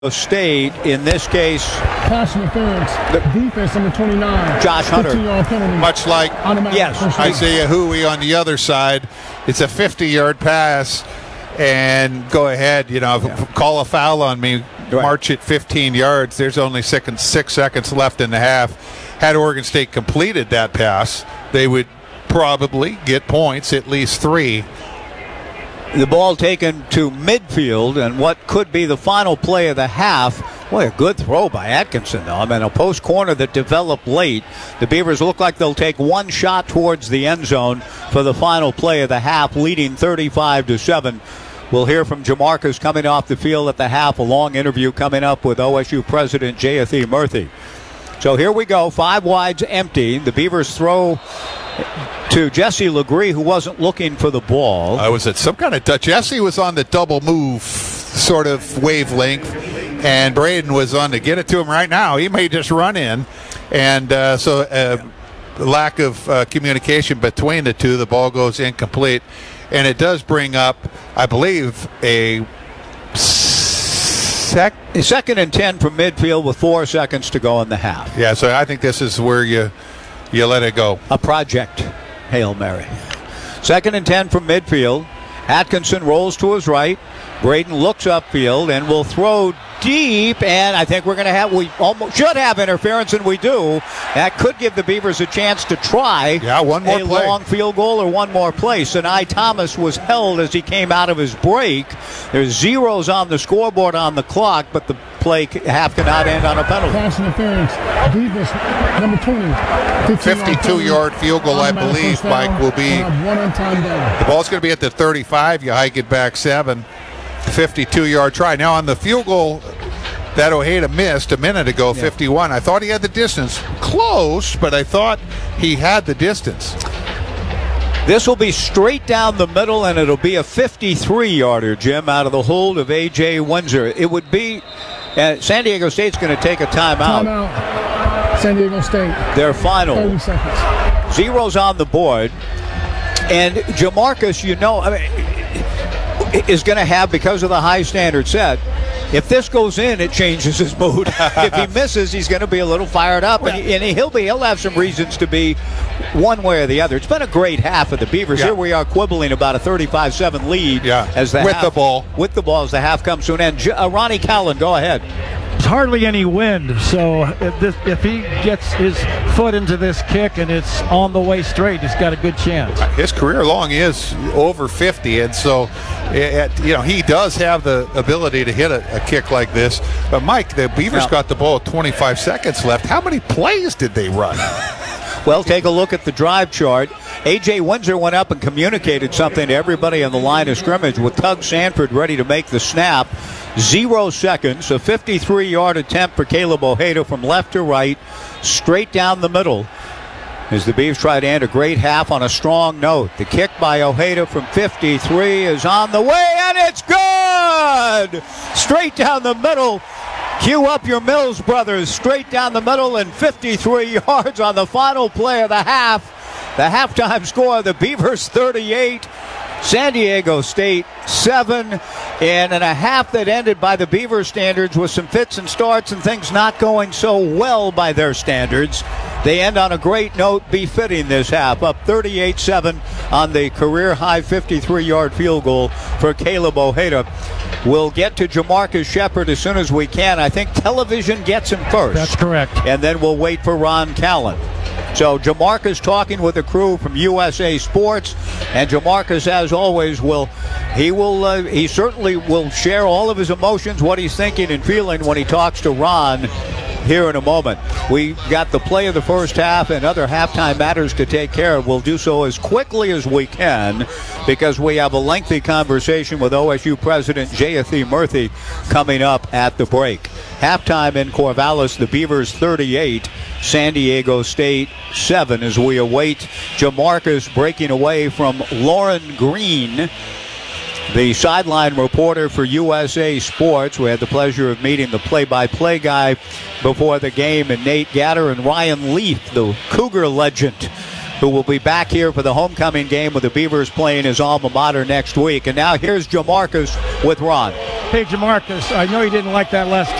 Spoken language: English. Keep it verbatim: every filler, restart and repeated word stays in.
State, in this case, pass interference, defense number twenty-nine, Josh Hunter. fifteen-yard penalty. Much like yes, Isaiah Hui on the other side, it's a fifty-yard pass, and go ahead, you know, yeah. call a foul on me, right. March it fifteen yards. There's only six, six seconds left in the half. Had Oregon State completed that pass, they would probably get points, at least three. The ball taken to midfield, and what could be the final play of the half. Boy, a good throw by Atkinson, though. I mean, a post corner that developed late. The Beavers look like they'll take one shot towards the end zone for the final play of the half, leading thirty-five to seven. We'll hear from Jamarcus coming off the field at the half. A long interview coming up with O S U President Jayathi Murthy. So here we go. Five wides empty. The Beavers throw to Jesse Legree, who wasn't looking for the ball. I was at some kind of touch. Jesse was on the double move sort of wavelength, and Braden was on to get it to him right now. He may just run in. And uh, so uh, lack of uh, communication between the two, the ball goes incomplete. And it does bring up, I believe, a sec- second and ten from midfield with four seconds to go in the half. Yeah, so I think this is where you you let it go. A project Hail Mary. Second and ten from midfield. Atkinson rolls to his right. Braden looks upfield and will throw deep, and I think we're going to have, we almost should have interference, and we do. That could give the Beavers a chance to try yeah, one more a play. long field goal or one more play. Sinai Thomas was held as he came out of his break. There's zeros on the scoreboard on the clock, but the play half cannot end on a penalty. Pass interference, Davis, number twenty. fifty-two-yard field goal, I believe, Mike, will be. One on time down. The ball's going to be at the thirty-five. You hike it back seven. fifty-two-yard try. Now on the field goal that Ojeda missed a minute ago, yeah. fifty-one, I thought he had the distance. Close, but I thought he had the distance. This will be straight down the middle, and it'll be a fifty-three-yarder, Jim, out of the hold of A J Windsor. It would be, uh, San Diego State's going to take a timeout. Timeout. San Diego State. Their final. thirty seconds. Zeros on the board. And Jamarcus, you know, I mean, is going to have, because of the high standard set, if this goes in, it changes his mood. If he misses, he's going to be a little fired up, and, he, and he'll be he'll have some reasons to be one way or the other. It's been a great half of the Beavers. Yeah. Here we are quibbling about a thirty-five seven lead yeah. as the with half, the ball with the ball as the half comes to an end. Uh, Ronnie Callan, go ahead. There's hardly any wind, so if, this, if he gets his foot into this kick and it's on the way straight, he's got a good chance. His career long is over fifty, and so it, you know he does have the ability to hit a, a kick like this. But Mike, the Beavers now, got the ball with twenty-five seconds left. How many plays did they run? Well, take a look at the drive chart. A J Windsor went up and communicated something to everybody on the line of scrimmage with Tug Sanford ready to make the snap. Zero seconds, a fifty-three-yard attempt for Caleb Ojeda from left to right, straight down the middle. As the Beavs try to end a great half on a strong note. The kick by Ojeda from fifty-three is on the way, and it's good! Straight down the middle. Cue up your Mills brothers. Straight down the middle and fifty-three yards on the final play of the half. The halftime score, the Beavers thirty-eight, San Diego State seven, and in a half that ended by the Beaver standards with some fits and starts and things not going so well by their standards. They end on a great note befitting this half, up thirty-eight seven on the career-high fifty-three-yard field goal for Caleb Ojeda. We'll get to Jamarcus Shepard as soon as we can. I think television gets him first. That's correct. And then we'll wait for Ron Callan. So Jamarcus talking with the crew from U S A Sports, and Jamarcus, as always, will he will uh, he certainly will share all of his emotions, what he's thinking and feeling when he talks to Ron here in a moment. We got the play of the first half and other halftime matters to take care of. We'll do so as quickly as we can because we have a lengthy conversation with O S U President Jayathi Murthy coming up at the break. Halftime in Corvallis, the Beavers thirty-eight, San Diego State seven, as we await Jamarcus breaking away from Lauren Green, the sideline reporter for U S A Sports. We had the pleasure of meeting the play-by-play guy before the game, and Nate Gatter and Ryan Leaf, the Cougar legend, who will be back here for the homecoming game with the Beavers playing his alma mater next week. And now here's Jamarcus with Ron. Hey, Jamarcus, I know you didn't like that last